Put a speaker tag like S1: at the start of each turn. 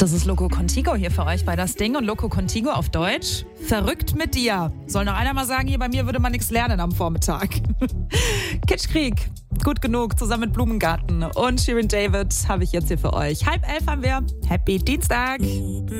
S1: Das ist Loco Contigo hier für euch bei Das Ding und Loco Contigo auf Deutsch. Verrückt mit dir. Soll noch einer mal sagen, hier bei mir würde man nichts lernen am Vormittag. Kitschkrieg, gut genug, zusammen mit Blumengarten und Shirin David habe ich jetzt hier für euch. 10:30 haben wir. Happy Dienstag.